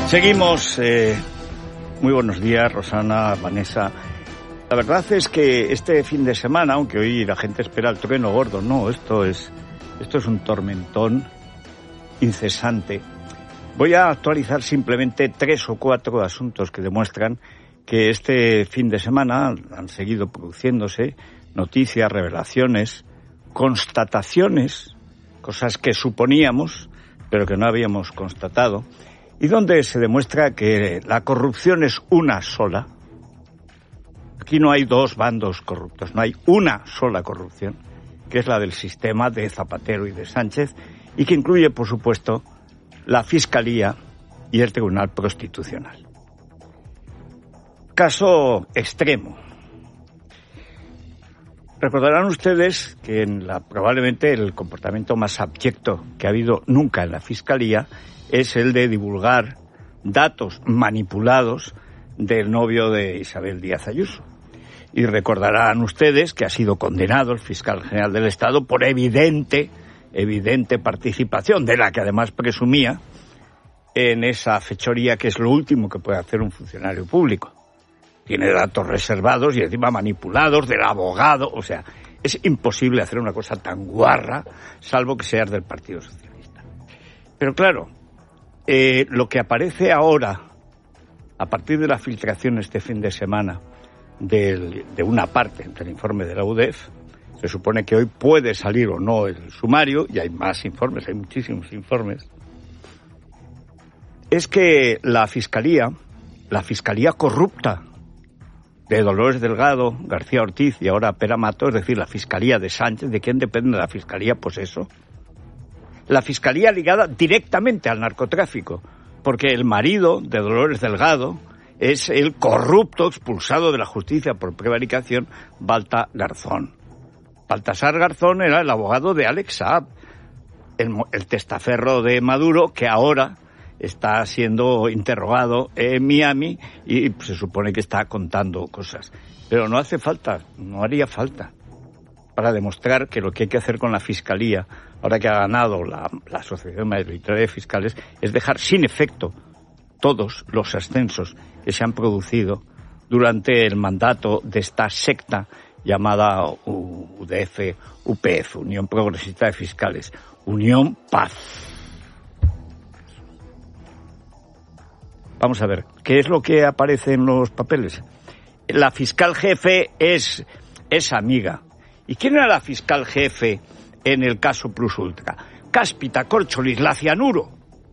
Seguimos. Muy buenos días, Rosana, Vanessa. La verdad es que este fin de semana, aunque hoy la gente espera el trueno gordo, no, esto es un tormentón incesante. Voy a actualizar simplemente 3 o 4 asuntos que demuestran que este fin de semana han seguido produciéndose noticias, revelaciones, constataciones, cosas que suponíamos, pero que no habíamos constatado, y donde se demuestra que la corrupción es una sola. Aquí no hay 2 bandos corruptos, no hay una sola corrupción, que es la del sistema de Zapatero y de Sánchez, y que incluye, por supuesto, la Fiscalía y el Tribunal Constitucional. Caso extremo. Recordarán ustedes que probablemente el comportamiento más abyecto que ha habido nunca en la Fiscalía es el de divulgar datos manipulados del novio de Isabel Díaz Ayuso. Y recordarán ustedes que ha sido condenado el fiscal general del Estado por evidente participación, de la que además presumía, en esa fechoría que es lo último que puede hacer un funcionario público. Tiene datos reservados y encima manipulados del abogado. O sea, es imposible hacer una cosa tan guarra, salvo que seas del Partido Socialista. Pero claro, lo que aparece ahora, a partir de la filtración este fin de semana de una parte del informe de la UDEF, se supone que hoy puede salir o no el sumario, y hay más informes, hay muchísimos informes, es que la Fiscalía corrupta de Dolores Delgado, García Ortiz y ahora Pere Mato, es decir, la Fiscalía de Sánchez, ¿de quién depende la Fiscalía? Pues eso. La Fiscalía ligada directamente al narcotráfico, porque el marido de Dolores Delgado es el corrupto expulsado de la justicia por prevaricación, Balta Garzón. Baltasar Garzón era el abogado de Alex Saab, el testaferro de Maduro, que ahora está siendo interrogado en Miami y se supone que está contando cosas. Pero no hace falta, no haría falta, para demostrar que lo que hay que hacer con la Fiscalía, ahora que ha ganado la Asociación Mayoritaria de Fiscales, es dejar sin efecto todos los ascensos que se han producido durante el mandato de esta secta llamada UDF-UPF, Unión Progresista de Fiscales, Unión Paz. Vamos a ver, ¿qué es lo que aparece en los papeles? La fiscal jefe es amiga. ¿Y quién era la fiscal jefe en el caso Plus Ultra? Cáspita, Córcholis, La Cianuro,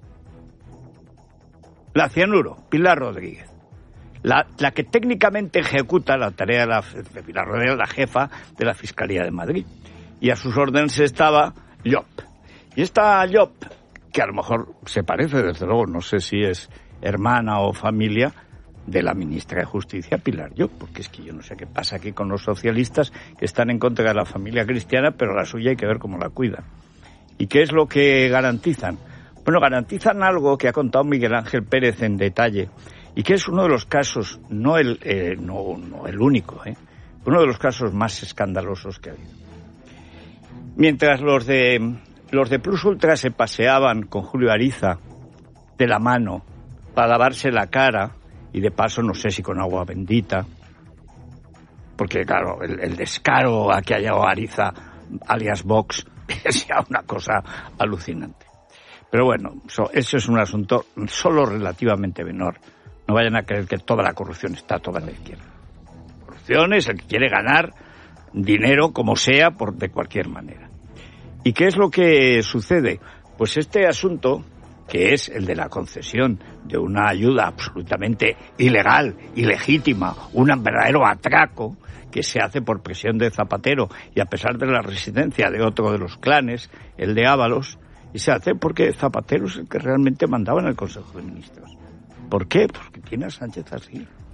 Pilar Rodríguez. La que técnicamente ejecuta la tarea de Pilar Rodríguez, la jefa de la Fiscalía de Madrid. Y a sus órdenes estaba Llop. Y esta Llop, que a lo mejor se parece, desde luego, no sé si es hermana o familia de la ministra de Justicia, Pilar Llop, porque es que yo no sé qué pasa aquí con los socialistas que están en contra de la familia cristiana, pero la suya hay que ver cómo la cuidan. ¿Y qué es lo que garantizan? Bueno, garantizan algo que ha contado Miguel Ángel Pérez en detalle, y que es uno de los casos, no el único, uno de los casos más escandalosos que ha habido. Mientras los de Plus Ultra se paseaban con Julio Ariza de la mano para lavarse la cara, y de paso no sé si con agua bendita, porque claro, el descaro a que haya Ariza, alias Vox, es ya una cosa alucinante. Pero bueno, eso es un asunto solo relativamente menor. No vayan a creer que toda la corrupción está toda en la izquierda. La corrupción es el que quiere ganar dinero como sea, de cualquier manera. ¿Y qué es lo que sucede? Pues este asunto, que es el de la concesión de una ayuda absolutamente ilegal, ilegítima, un verdadero atraco que se hace por presión de Zapatero y a pesar de la resistencia de otro de los clanes, el de Ábalos, y se hace porque Zapatero es el que realmente mandaba en el Consejo de Ministros. ¿Por qué? Porque tiene a Sánchez así.